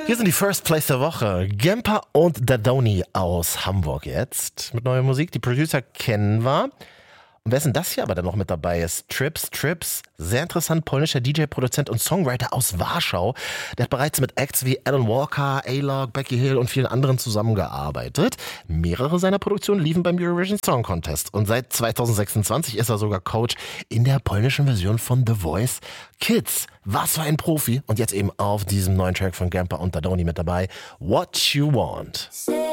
Hier sind die First Place der Woche. Gempa und Dadoni aus Hamburg jetzt mit neuer Musik. Die Producer kennen wir. Und wer ist denn das hier aber dann noch mit dabei ist? Trips, sehr interessant, polnischer DJ, Produzent und Songwriter aus Warschau. Der hat bereits mit Acts wie Alan Walker, A-Log, Becky Hill und vielen anderen zusammengearbeitet. Mehrere seiner Produktionen liefen beim Eurovision Song Contest. Und seit 2026 ist er sogar Coach in der polnischen Version von The Voice Kids. Was für ein Profi. Und jetzt eben auf diesem neuen Track von Gempa und Dadoni mit dabei. What You Want.